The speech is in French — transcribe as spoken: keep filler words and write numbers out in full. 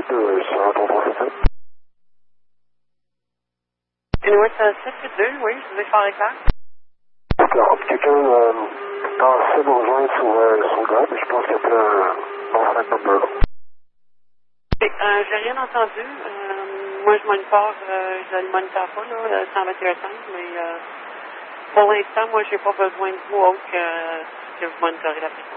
sept deux, sur un trois trois sept sept. Inuit sept sept deux, oui, je vous ai fait clair. D'accord. Quelqu'un euh, a essayé de nous rejoindre sur euh, son gars, mais je pense qu'il y a plein d'enfants number. Euh, j'ai rien entendu. Euh, moi, je monitor, euh, je le monitor pas, là, le cent vingt et un cinq, mais euh, pour l'instant, moi, j'ai pas besoin de vous autre que, que vous monitorez la personne.